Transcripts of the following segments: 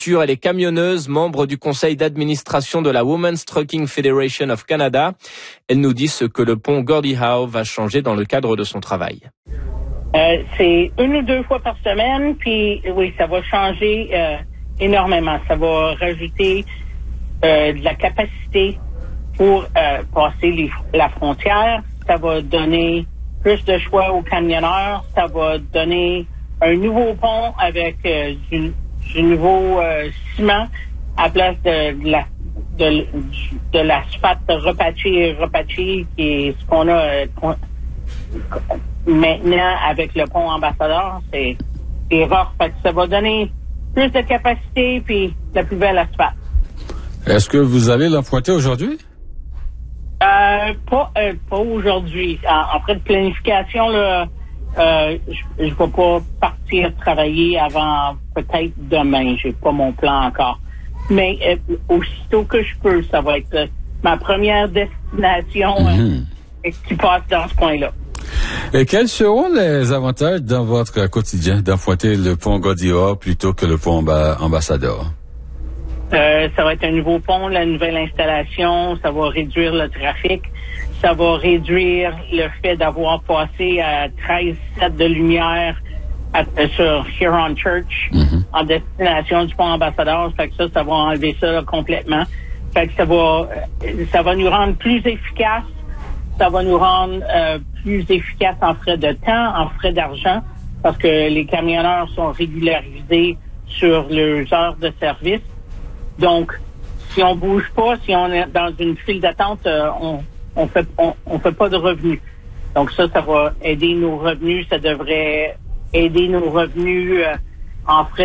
Elle est camionneuse, membre du conseil d'administration de la Women's Trucking Federation of Canada. Elle nous dit ce que le pont Gordie Howe va changer dans le cadre de son travail. C'est 1 ou 2 fois par semaine, puis oui, ça va changer énormément. Ça va rajouter de la capacité pour passer la frontière. Ça va donner plus de choix aux camionneurs. Ça va donner un nouveau pont avec du nouveau ciment à place de l'asphalte repatché, qui est ce qu'on a maintenant avec le pont Ambassadeur. C'est rare. Fait que ça va donner plus de capacité puis la plus belle asphalte. Est-ce que vous allez l'emprunter aujourd'hui? Pas aujourd'hui. En fait de planification, là, je vais pas partir travailler avant peut-être demain. J'ai pas mon plan encore. Mais aussitôt que je peux, ça va être ma première destination qui passe dans ce coin-là. Et quels seront les avantages dans votre quotidien d'emprunter le pont Gordie Howe plutôt que le pont Ambassadeur? Ça va être un nouveau pont, la nouvelle installation, ça va réduire le trafic, ça va réduire le fait d'avoir passé à 13 sets de lumière sur Huron Church en destination du pont Ambassadeur. Fait que ça va enlever ça là, complètement. Fait que ça va nous rendre plus efficaces, ça va nous rendre plus efficaces en frais de temps, en frais d'argent, parce que les camionneurs sont régularisés sur leurs heures de service. Donc, si on bouge pas, si on est dans une file d'attente, on fait pas de revenus. Donc ça va aider nos revenus. Ça devrait aider nos revenus en frais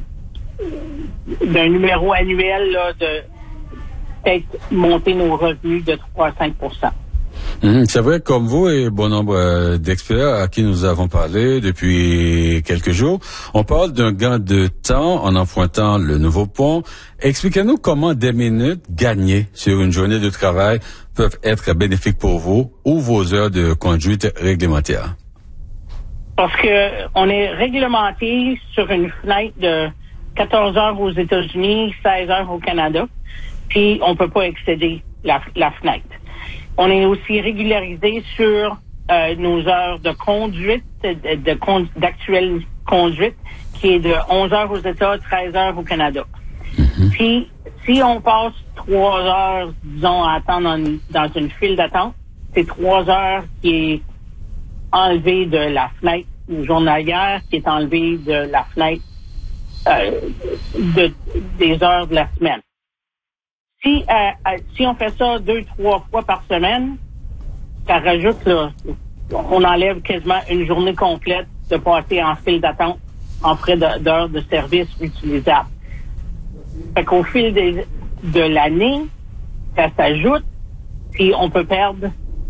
d'un numéro annuel là, de peut-être monter nos revenus de 3 à 5 %. C'est vrai, comme vous et bon nombre d'experts à qui nous avons parlé depuis quelques jours, on parle d'un gain de temps en empruntant le nouveau pont. Expliquez-nous comment des minutes gagnées sur une journée de travail peuvent être bénéfiques pour vous ou vos heures de conduite réglementaires. Parce que on est réglementé sur une fenêtre de 14 heures aux États-Unis, 16 heures au Canada, puis on peut pas excéder la fenêtre. On est aussi régularisé sur nos heures de conduite, d'actuelle conduite, qui est de 11 heures aux États, 13 heures au Canada. Puis, si on passe 3 heures, disons, à attendre dans une file d'attente, c'est 3 heures qui est enlevé de la fenêtre journalière, qui est enlevé de la fenêtre des heures de la semaine. Si on fait ça 2-3 fois par semaine, ça rajoute, là, on enlève quasiment une journée complète de passer en file d'attente en frais d'heures de service utilisables. Fait qu'au fil de l'année, ça s'ajoute, puis on peut perdre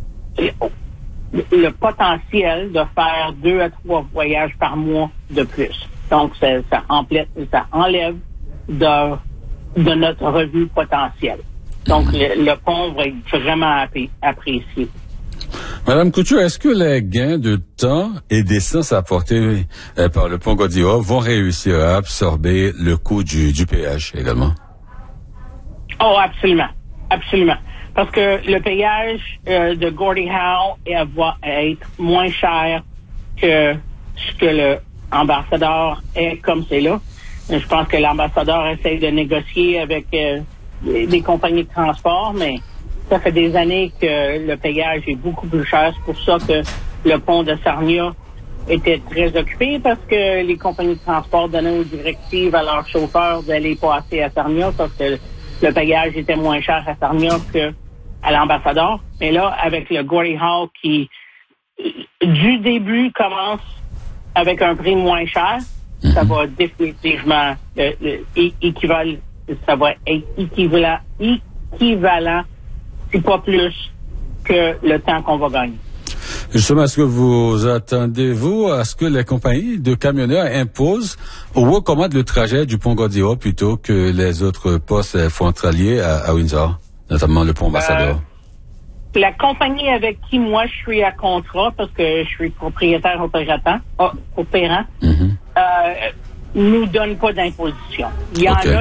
le potentiel de faire 2 à 3 voyages par mois de plus. Donc, ça enlève de notre revenu potentiel. Donc, le pont va être vraiment apprécié. Madame Couture, est-ce que les gains de temps et d'essence apportés par le pont Gordie Howe vont réussir à absorber le coût du péage également? Oh, absolument. Absolument. Parce que le péage de Gordie Howe va être moins cher que ce que le ambassadeur est comme c'est là. Je pense que l'ambassadeur essaie de négocier avec des compagnies de transport, mais ça fait des années que le payage est beaucoup plus cher. C'est pour ça que le pont de Sarnia était très occupé, parce que les compagnies de transport donnaient aux directives à leurs chauffeurs d'aller passer à Sarnia, parce que le payage était moins cher à Sarnia qu'à l'ambassadeur. Mais là, avec le Gordie Howe qui, du début, commence avec un prix moins cher, ça va définitivement ça va être équivalent, si pas plus, que le temps qu'on va gagner. Justement, est-ce que vous attendez-vous à ce que les compagnies de camionneurs imposent ou recommandent le trajet du pont Gordie Howe plutôt que les autres postes frontaliers à Windsor, notamment le pont Ambassadeur? La compagnie avec qui moi je suis à contrat, parce que je suis propriétaire opérant, nous donne pas d'imposition. Il y en a